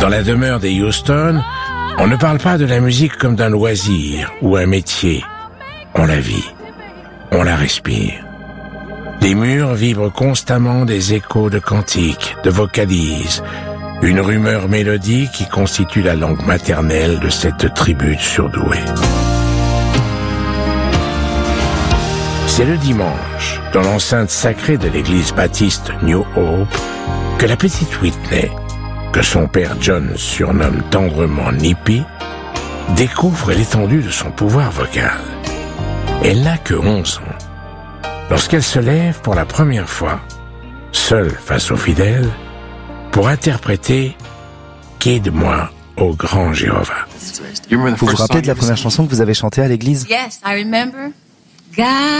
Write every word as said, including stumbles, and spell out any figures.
Dans la demeure des Houston, on ne parle pas de la musique comme d'un loisir ou un métier. On la vit, on la respire. Les murs vibrent constamment des échos de cantiques, de vocalises, une rumeur mélodique qui constitue la langue maternelle de cette tribu surdouée. C'est le dimanche, dans l'enceinte sacrée de l'église baptiste New Hope, que la petite Whitney, que son père John surnomme tendrement Nippy, découvre l'étendue de son pouvoir vocal. Elle n'a que onze ans. Lorsqu'elle se lève pour la première fois, seule face aux fidèles, pour interpréter « Guide-moi au grand Jéhovah ». Vous vous rappelez de la première chanson que vous avez chantée à l'église? Yes, I remember. God